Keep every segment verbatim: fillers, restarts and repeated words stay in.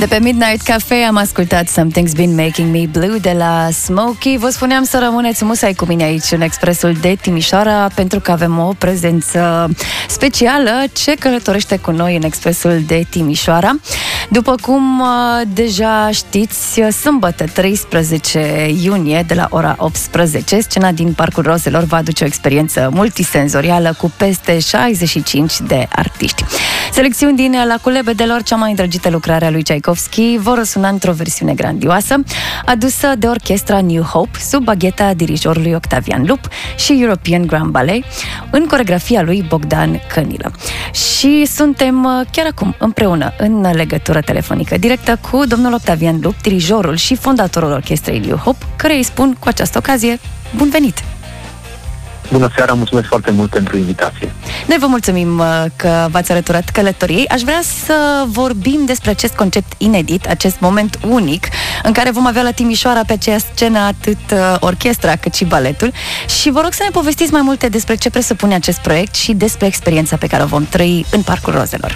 De pe Midnight Cafe am ascultat Something's Been Making Me Blue de la Smokey. Vă spuneam să rămâneți musai cu mine aici în Expresul de Timișoara, pentru că avem o prezență specială ce călătorește cu noi în Expresul de Timișoara. După cum uh, deja știți, sâmbătă treisprezece iunie de la ora optsprezece, scena din Parcul Rozelor va aduce o experiență multisenzorială cu peste șaizeci și cinci de artiști. Selecțiuni din Lacul Lebedelor, cea mai îndrăgită lucrare a lui Tchaikovsky, vor răsuna într-o versiune grandioasă, adusă de orchestra New Hope, sub bagheta dirijorului Octavian Lup și European Grand Ballet, în coreografia lui Bogdan Cănilă. Și suntem chiar acum împreună în legătură telefonică directă cu domnul Octavian Lup, dirijorul și fondatorul orchestrei New Hope, care îi spun cu această ocazie bun venit! Bună seara, mulțumesc foarte mult pentru invitație. Noi vă mulțumim că v-ați alăturat călătoriei. Aș vrea să vorbim despre acest concept inedit, acest moment unic, în care vom avea la Timișoara pe aceeași scenă atât orchestra cât și baletul. Și vă rog să ne povestiți mai multe despre ce presupune acest proiect și despre experiența pe care o vom trăi în Parcul Rozelor.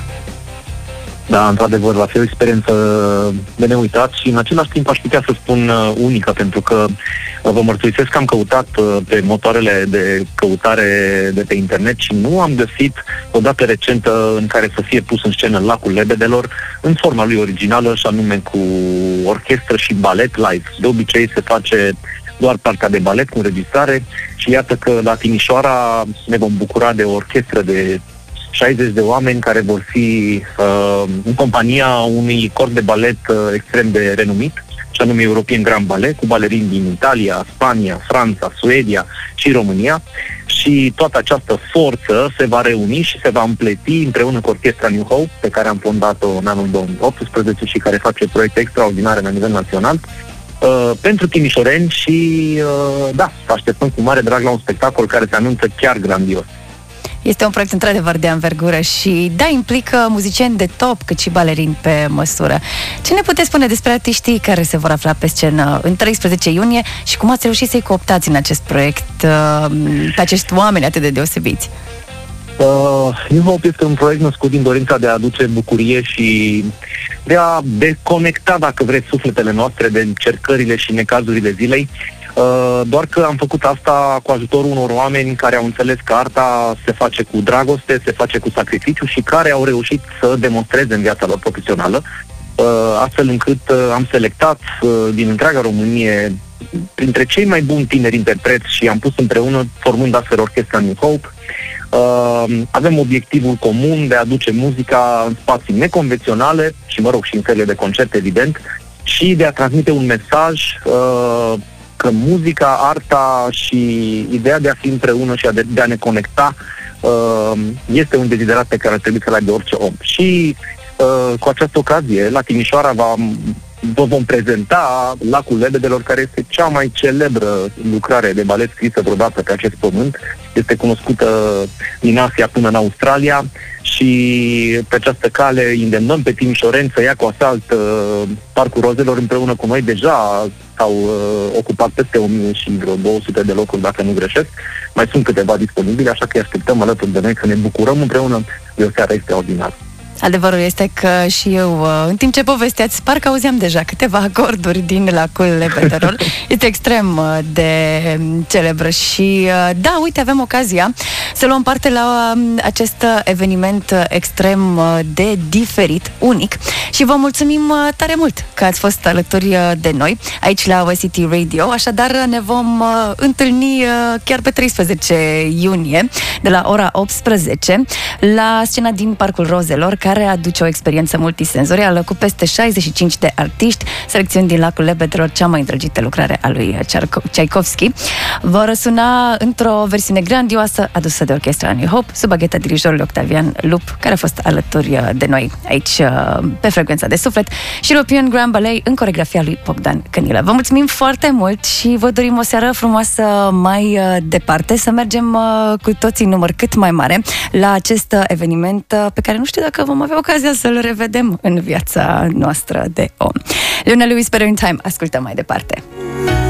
Da, într-adevăr, va fi o experiență de neuitat și în același timp aș putea să spun uh, unică, pentru că uh, vă mărturisesc că am căutat uh, pe motoarele de căutare de pe internet și nu am găsit o dată recentă în care să fie pus în scenă Lacul Lebedelor în forma lui originală, și anume cu orchestră și balet live. De obicei se face doar partea de balet cu înregistrare și iată că la Timișoara ne vom bucura de o orchestră de șaizeci de oameni care vor fi uh, în compania unui corp de balet uh, extrem de renumit, și anume European Grand Ballet, cu balerini din Italia, Spania, Franța, Suedia și România. Și toată această forță se va reuni și se va împleti împreună cu orchestra New Hope, pe care am fondat-o în anul două mii optsprezece și care face proiecte extraordinare la nivel național, uh, pentru timișoreni și, uh, da, așteptăm cu mare drag la un spectacol care se anunță chiar grandios. Este un proiect într-adevăr de anvergură și, da, implică muzicieni de top, cât și balerini pe măsură. Ce ne puteți spune despre artiștii care se vor afla pe scenă în treisprezece iunie și cum ați reușit să-i cooptați în acest proiect, pe acești oameni atât de deosebiți? Uh, New Hope este un proiect născut din dorința de a aduce bucurie și de a deconecta, dacă vreți, sufletele noastre de încercările și necazurile zilei. Uh, doar că am făcut asta cu ajutorul unor oameni care au înțeles că arta se face cu dragoste, se face cu sacrificiu și care au reușit să demonstreze în viața lor profesională, uh, astfel încât uh, am selectat uh, din întreaga Românie printre cei mai buni tineri interpreți și am pus împreună, formând astfel orchestra New Hope. Uh, avem obiectivul comun de a aduce muzica în spații neconvenționale și, mă rog, și în sălile de concert, evident, și de a transmite un mesaj uh, că muzica, arta și ideea de a fi împreună și de a ne conecta uh, este un deziderat pe care ar trebui să-l aibă orice om. Și uh, cu această ocazie, la Timișoara va, vă vom prezenta Lacul Lebedelor, care este cea mai celebră lucrare de balet scrisă vreodată pe acest pământ. Este cunoscută din Asia până în Australia și pe această cale îndemnăm pe timișoreni să ia cu asalt uh, Parcul Rozelor împreună cu noi. Deja s-au uh, ocupat peste o mie și vreo două sute de locuri, dacă nu greșesc. Mai sunt câteva disponibile, așa că îi așteptăm alături de noi să ne bucurăm împreună de o seară extraordinară. Adevărul este că și eu, în timp ce povesteați, parcă auzeam deja câteva acorduri din Lacul Lebedelor. Este extrem de celebră și, da, uite, avem ocazia să luăm parte la acest eveniment extrem de diferit, unic, și vă mulțumim tare mult că ați fost alături de noi aici la O S T Radio. Așadar, ne vom întâlni chiar pe treisprezece iunie de la ora optsprezece la scena din Parcul Rozelor, care aduce o experiență multisenzorială cu peste șaizeci și cinci de artiști, selecțiuni din Lacul Lebedelor, cea mai îndrăgită lucrare a lui Tchaikovsky. Va răsuna într-o versiune grandioasă adusă de orchestra New Hope, sub bagheta dirijorului Octavian Lup, care a fost alături de noi aici pe Frecvența de Suflet, și European Grand Ballet în coreografia lui Bogdan Cănilă. Vă mulțumim foarte mult și vă dorim o seară frumoasă mai departe, să mergem cu toții în număr cât mai mare la acest eveniment pe care nu știu dacă vom avea ocazia să-l revedem în viața noastră de om. Leona Lewis, Better in Time, ascultăm mai departe.